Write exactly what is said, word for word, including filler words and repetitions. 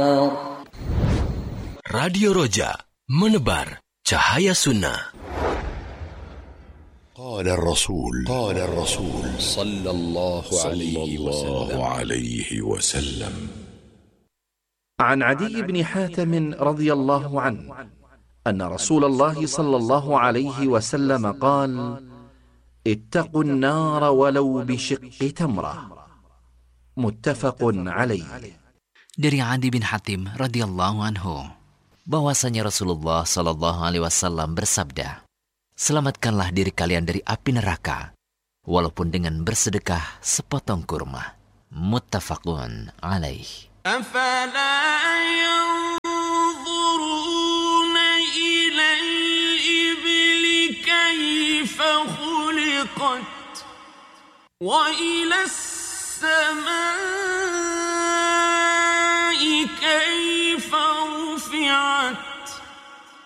Radio Roja, menebar cahaya sunnah. قال الرسول قال الرسول صلى الله عليه وسلم عن عدي بن حاتم رضي الله عنه أن رسول الله صلى الله عليه وسلم قال: اتقوا النار ولو بشق تمرة. متفق عليه. Dari Adi bin Hatim radhiyallahu anhu, bahwasanya Rasulullah sallallahu alaihi wasallam bersabda, selamatkanlah diri kalian dari api neraka, walaupun dengan bersedekah sepotong kurma. Muttafaqun alaih. أفلا ينظرون إلى الإبل كيف خلقت وإلى السماء كيف رفعت